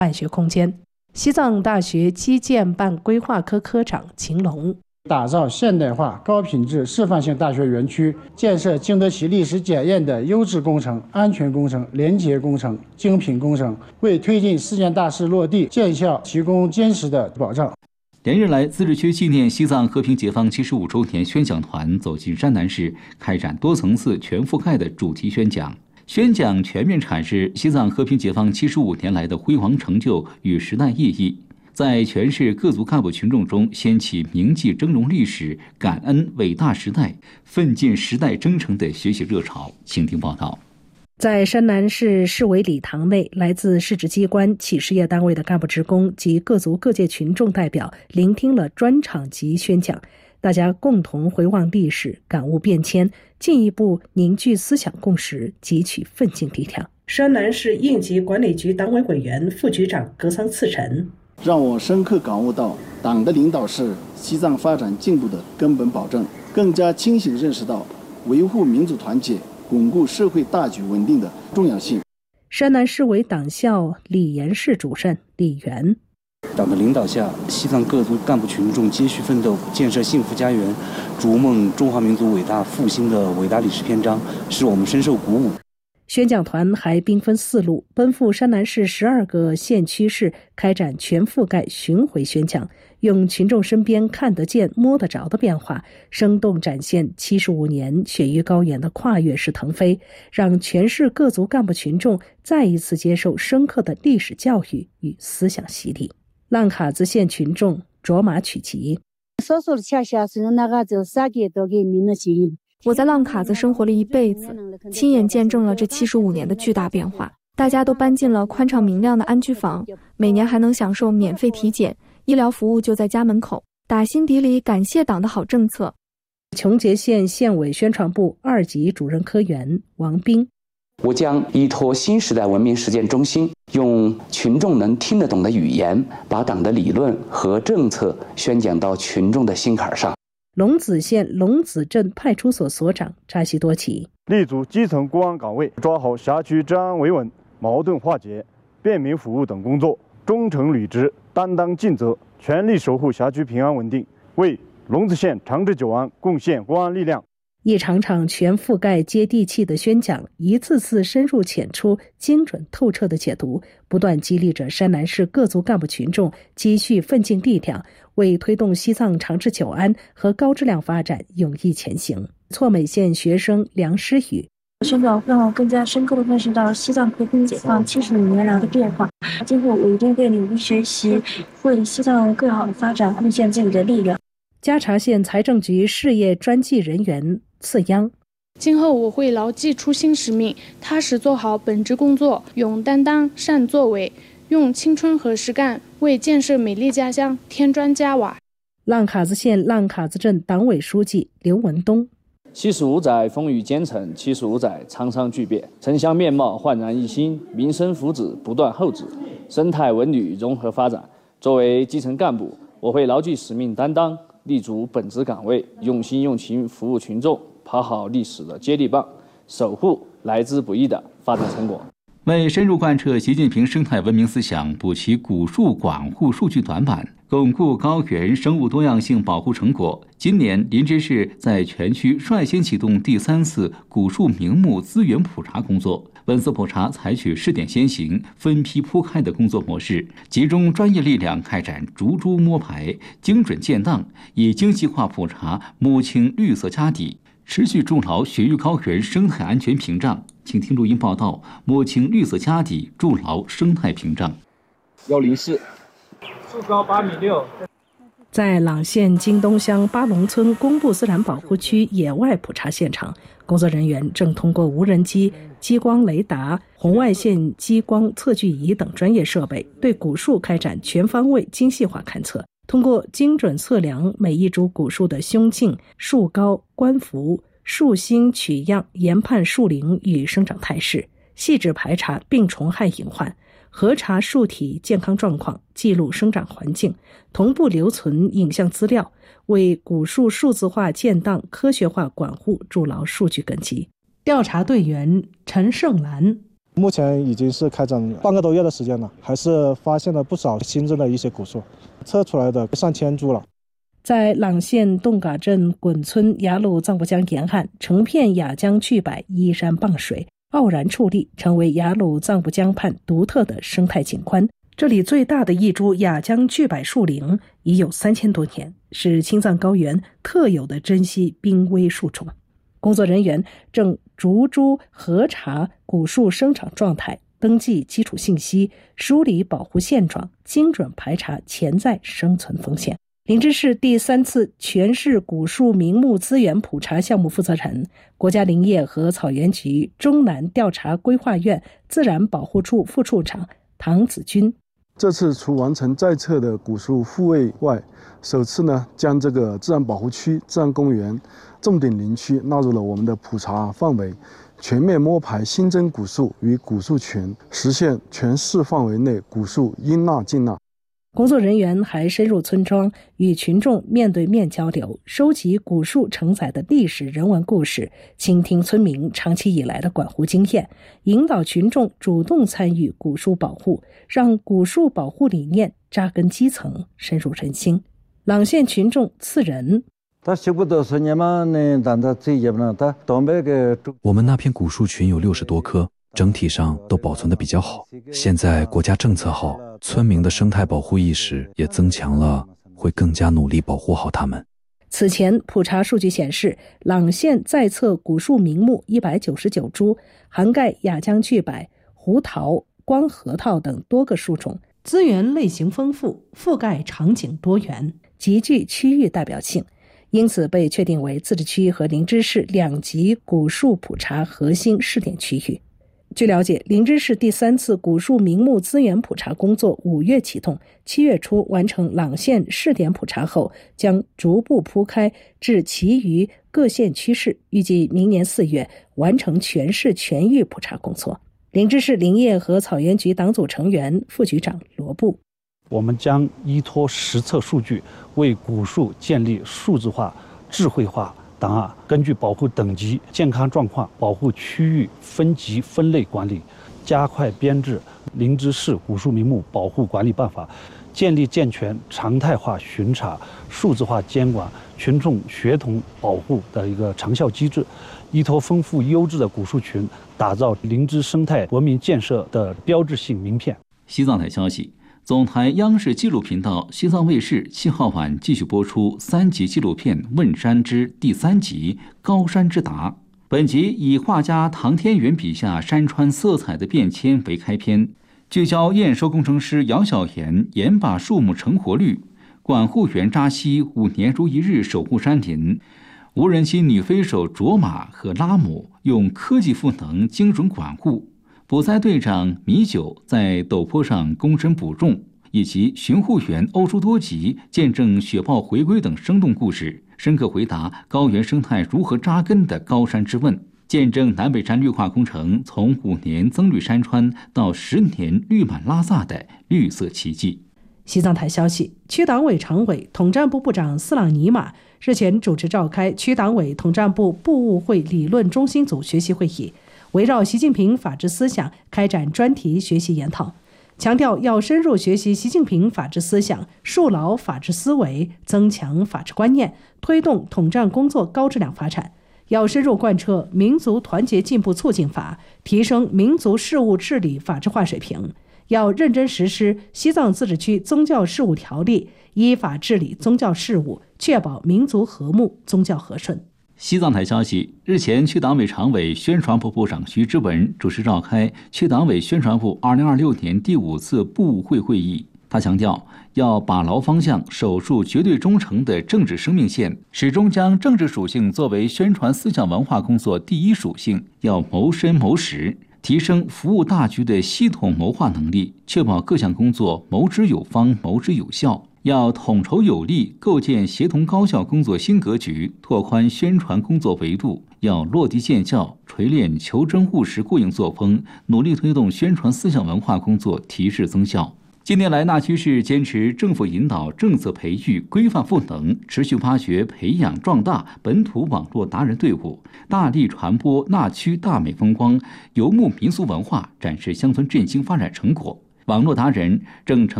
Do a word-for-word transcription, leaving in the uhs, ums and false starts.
办学空间。西藏大学基建办规划科科长秦龙， 打造现代化高品质示范性大学园区，建设经得起历史检验的优质工程、安全工程、廉洁工程、精品工程，为推进四件大事落地建效提供坚实的保障。 连日来，自治区纪念西藏和平解放七十五周年宣讲团走进山南市，开展多层次、全覆盖的主题宣讲。宣讲全面阐释西藏和平解放七十五年来的辉煌成就与时代意义，在全市各族干部群众中掀起铭记峥嵘历史、感恩伟大时代、奋进时代征程的学习热潮。请听报道。 在山南市市委礼堂内，来自市直机关、企事业单位的干部职工及各族各界群众代表聆听了专场级宣讲，大家共同回望历史，感悟变迁，进一步凝聚思想共识，汲取奋进力量。山南市应急管理局党委委员、副局长格桑次晨， 让我深刻感悟到党的领导是西藏发展进步的根本保证，更加清醒认识到维护民族团结、巩固社会大局稳定的重要性。 山南市委党校理研室主任李元， 党的领导下，西藏各族干部群众接续奋斗，建设幸福家园，逐梦中华民族伟大复兴的伟大历史篇章，使我们深受鼓舞。 宣讲团还兵分四路，奔赴山南市十二个县区市，开展全覆盖巡回宣讲，用群众身边看得见、摸得着的变化，生动展现七十五年雪域高原的跨越式腾飞，让全市各族干部群众再一次接受深刻的历史教育与思想洗礼。浪卡子县群众卓玛曲奇， 我在浪卡子生活了一辈子，亲眼见证了这七十五年的巨大变化。大家都搬进了宽敞明亮的安居房，每年还能享受免费体检，医疗服务就在家门口。打心底里感谢党的好政策。 琼结县县委宣传部二级主任科员王斌， 我将依托新时代文明实践中心，用群众能听得懂的语言，把党的理论和政策宣讲到群众的心坎上。 龙子县龙子镇派出所所长扎西多奇， 立足基层公安岗位，抓好辖区治安维稳、矛盾化解、便民服务等工作，忠诚履职，担当尽责，全力守护辖区平安稳定，为龙子县长治久安贡献公安力量。 一场场全覆盖接地气的宣讲，一次次深入浅出、精准透彻的解读，不断激励着山南市各族干部群众积蓄奋进力量，为推动西藏长治久安和高质量发展勇毅前行。错美县学生梁诗雨， 宣讲让我更加深刻地认识到西藏和平解放七十五年来的变化，今后我一定会努力学习，为西藏更好的发展贡献自己的力量。 嘉查县财政局事业专技人员次央， 今后我会牢记初心使命，踏实做好本职工作，勇担当、善作为，用青春和实干为建设美丽家乡添砖加瓦。 浪卡子县浪卡子镇党委书记刘文东， 七十五载风雨兼程，七十五载沧桑巨变，城乡面貌焕然一新，民生福祉不断厚植，生态文旅融合发展。作为基层干部，我会牢记使命担当，立足本职岗位，用心用情服务群众，跑好历史的接力棒，守护来之不易的发展成果。 为深入贯彻习近平生态文明思想，补齐古树管护数据短板，巩固高原生物多样性保护成果，今年林芝市在全区率先启动第三次古树名木资源普查工作。本次普查采取试点先行、分批铺开的工作模式，集中专业力量开展逐株摸排、精准建档，以精细化普查摸清绿色家底，持续筑牢雪域高原生态安全屏障。请听录音报道：摸清绿色家底，筑牢生态屏障。 幺零四， 树高八米六。 在朗县金东乡巴龙村公布自然保护区野外普查现场，工作人员正通过无人机、激光雷达、红外线激光测距仪等专业设备，对古树开展全方位精细化勘测。通过精准测量每一株古树的胸径、树高、冠幅、树心取样，研判树龄与生长态势，细致排查病虫害隐患，核查树体健康状况，记录生长环境，同步留存影像资料，为古树数字化建档、科学化管护筑牢数据根基。调查队员陈胜兰， 目前已经是开展半个多月的时间了，还是发现了不少新增的一些古树，测出来的上千株了。 在朗县洞嘎镇滚村雅鲁藏布江沿岸，成片雅江巨柏依山傍水，傲然矗立，成为雅鲁藏布江畔独特的生态景观。这里最大的一株雅江巨柏树龄已有三千多年，是青藏高原特有的珍稀濒危树种。工作人员正逐株核查古树生长状态，登记基础信息，梳理保护现状，精准排查潜在生存风险。林芝市第三次全市古树名木资源普查项目负责人、国家林业和草原局中南调查规划院自然保护处副处长唐子军。 这次除完成在册的古树复位外，首次呢将这个自然保护区、自然公园、重点林区纳入了我们的普查范围，全面摸排新增古树与古树群，实现全市范围内古树应纳尽纳。 工作人员还深入村庄，与群众面对面交流，收集古树承载的历史人文故事，倾听村民长期以来的管护经验，引导群众主动参与古树保护，让古树保护理念扎根基层，深入人心。朗县群众次仁， 我们那片古树群有六十多棵，整体上都保存得比较好。现在国家政策好，村民的生态保护意识也增强了，会更加努力保护好它们。 此前普查数据显示，朗县在册古树名木一百九十九株，涵盖雅江巨柏、胡桃、光核桃等多个树种，资源类型丰富，覆盖场景多元，极具区域代表性，因此被确定为自治区和林芝市两级古树普查核心试点区域。据了解，林芝市第三次古树名木资源普查工作五月启动，七月初完成朗县试点普查后，将逐步铺开至其余各县区市，预计明年四月完成全市全域普查工作。林芝市林业和草原局党组成员、副局长罗布， 我们将依托实测数据，为古树建立数字化、智慧化档案，根据保护等级、健康状况、保护区域分级分类管理，加快编制林芝市古树名木保护管理办法，建立健全常态化巡查、数字化监管、群众协同保护的一个长效机制，依托丰富优质的古树群，打造林芝生态文明建设的标志性名片。 西藏台消息，总台央视纪录频道西藏卫视七号晚继续播出三集纪录片《问山之》第三集《高山之答》。本集以画家唐天元笔下山川色彩的变迁为开篇，聚焦验收工程师姚小岩严把树木成活率，管护员扎西五年如一日守护山林，无人机女飞手卓玛和拉姆用科技赋能精准管护，捕灾队长米九在陡坡上躬身捕种，以及巡护员欧舒多吉见证雪豹回归等生动故事，深刻回答高原生态如何扎根的高山之问，见证南北山绿化工程从五年增绿山川到十年绿满拉萨的绿色奇迹。 西藏台消息，区党委常委、统战部部长斯朗尼玛日前主持召开区党委统战部部务会理论中心组学习会议，围绕习近平法治思想开展专题学习研讨，强调要深入学习习近平法治思想，树牢法治思维，增强法治观念，推动统战工作高质量发展。要深入贯彻民族团结进步促进法，提升民族事务治理法治化水平。要认真实施西藏自治区宗教事务条例，依法治理宗教事务，确保民族和睦、宗教和顺。 西藏台消息，日前区党委常委宣传部部长徐之文主持召开区党委宣传部二零二六年第五次部务会会议。他强调，要把牢方向，守住绝对忠诚的政治生命线，始终将政治属性作为宣传思想文化工作第一属性，要谋深谋实，提升服务大局的系统谋划能力，确保各项工作谋之有方、谋之有效。要统筹有力，构建协同高效工作新格局，拓宽宣传工作维度。要落地见效，锤炼求真务实过硬作风，努力推动宣传思想文化工作提质增效。 近年来，纳区市坚持政府引导、政策培育、规范赋能，持续发掘、培养、壮大本土网络达人队伍，大力传播纳区大美风光、游牧民俗文化，展示乡村振兴发展成果。网络达人正成